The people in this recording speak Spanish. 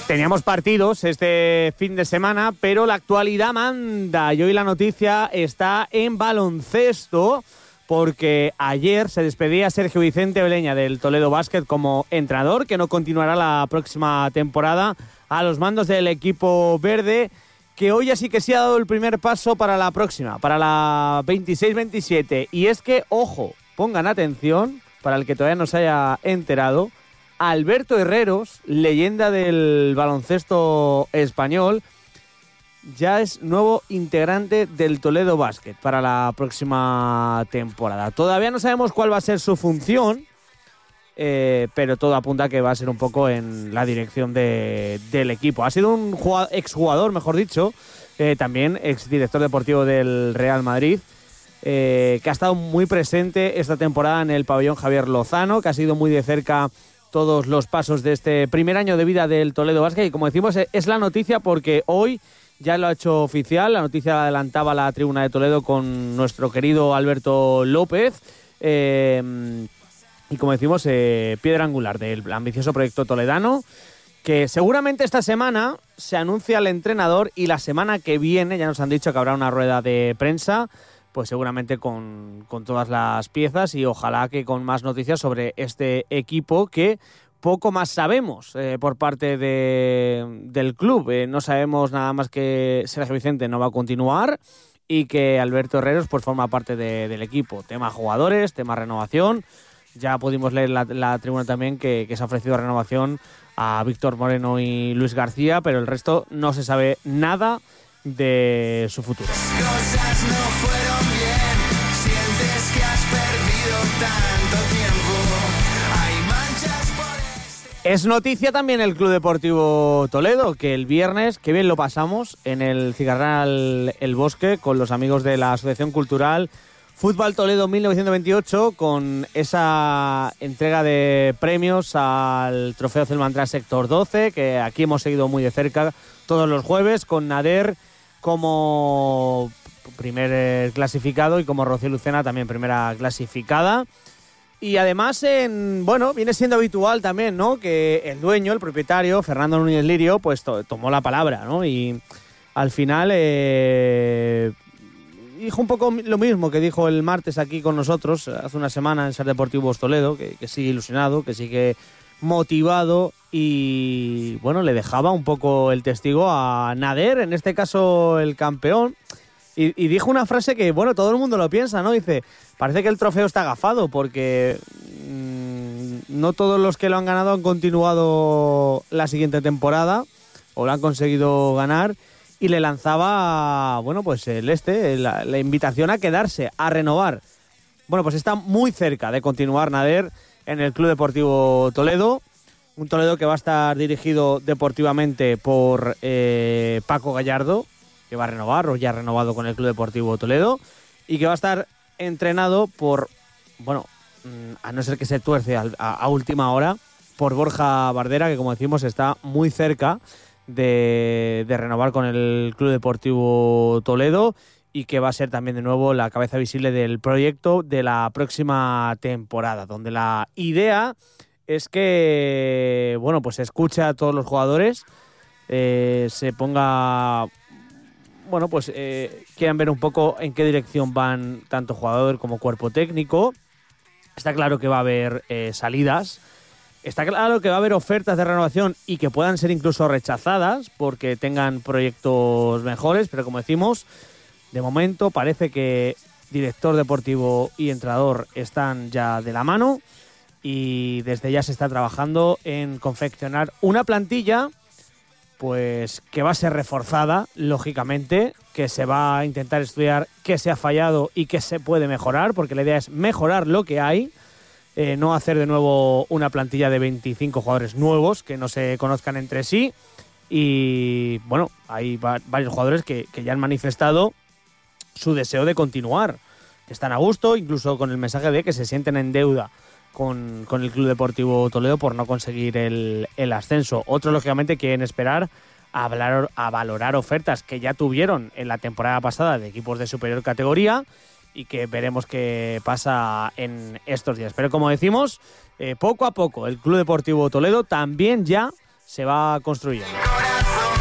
Teníamos partidos este fin de semana, pero la actualidad manda y hoy la noticia está en baloncesto porque ayer se despedía Sergio Vicente Beleña del Toledo Basket como entrenador, que no continuará la próxima temporada a los mandos del equipo verde, que hoy así que sí ha dado el primer paso para la próxima, para la 26-27. Y es que, ojo, pongan atención, para el que todavía no se haya enterado, Alberto Herreros, leyenda del baloncesto español, ya es nuevo integrante del Toledo Basket para la próxima temporada. Todavía no sabemos cuál va a ser su función, pero todo apunta a que va a ser un poco en la dirección del equipo. Ha sido un exjugador, mejor dicho, también exdirector deportivo del Real Madrid, que ha estado muy presente esta temporada en el pabellón Javier Lozano, que ha sido muy de cerca todos los pasos de este primer año de vida del Toledo Basket. Y como decimos, es la noticia porque hoy ya lo ha hecho oficial. La noticia la adelantaba la Tribuna de Toledo con nuestro querido Alberto López. Y como decimos, piedra angular del ambicioso proyecto toledano, que seguramente esta semana se anuncia el entrenador y la semana que viene, ya nos han dicho que habrá una rueda de prensa, pues seguramente con todas las piezas y ojalá que con más noticias sobre este equipo que poco más sabemos por parte del club. No sabemos nada más que Sergio Vicente no va a continuar y que Alberto Herreros pues forma parte del equipo. Tema jugadores, tema renovación. Ya pudimos leer la tribuna también que se ha ofrecido renovación a Víctor Moreno y Luis García, pero el resto no se sabe nada de su futuro. Cosas no fueron bien, sientes que has perdido tanto tiempo. Hay manchas por Es noticia también el Club Deportivo Toledo, que el viernes, qué bien lo pasamos en el Cigarral El Bosque con los amigos de la Asociación Cultural Fútbol Toledo 1928, con esa entrega de premios al Trofeo Celmantrá Sector 12, que aquí hemos seguido muy de cerca todos los jueves, con Nader como primer clasificado y como Rocío Lucena también primera clasificada. Y además, viene siendo habitual también, ¿no?, que el dueño, el propietario, Fernando Núñez Lirio, pues tomó la palabra, ¿no? Y al final dijo un poco lo mismo que dijo el martes aquí con nosotros, hace una semana en Ser Deportivos Toledo, que sigue ilusionado, que sigue motivado y, bueno, le dejaba un poco el testigo a Nader, en este caso el campeón, y dijo una frase que, bueno, todo el mundo lo piensa, ¿no? Dice, parece que el trofeo está agafado porque no todos los que lo han ganado han continuado la siguiente temporada o lo han conseguido ganar. Y le lanzaba, bueno, pues la invitación a quedarse, a renovar. Bueno, pues está muy cerca de continuar Nader en el Club Deportivo Toledo. Un Toledo que va a estar dirigido deportivamente por Paco Gallardo, que va a renovar, o ya ha renovado con el Club Deportivo Toledo. Y que va a estar entrenado por, bueno, a no ser que se tuerce a última hora, por Borja Bardera, que como decimos está muy cerca de renovar con el Club Deportivo Toledo y que va a ser también de nuevo la cabeza visible del proyecto de la próxima temporada, donde la idea es que, bueno, pues se escuche a todos los jugadores, se ponga, bueno, pues quieran ver un poco en qué dirección van tanto jugador como cuerpo técnico. Está claro que va a haber salidas. Está claro que va a haber ofertas de renovación y que puedan ser incluso rechazadas porque tengan proyectos mejores, pero como decimos, de momento parece que director deportivo y entrenador están ya de la mano y desde ya se está trabajando en confeccionar una plantilla pues que va a ser reforzada, lógicamente, que se va a intentar estudiar qué se ha fallado y qué se puede mejorar, porque la idea es mejorar lo que hay. No hacer de nuevo una plantilla de 25 jugadores nuevos que no se conozcan entre sí. Y bueno, hay varios jugadores que ya han manifestado su deseo de continuar, que están a gusto, incluso con el mensaje de que se sienten en deuda con el Club Deportivo Toledo por no conseguir el ascenso. Otros, lógicamente, quieren esperar a valorar ofertas que ya tuvieron en la temporada pasada de equipos de superior categoría y que veremos qué pasa en estos días. Pero como decimos, poco a poco el Club Deportivo Toledo también ya se va construyendo.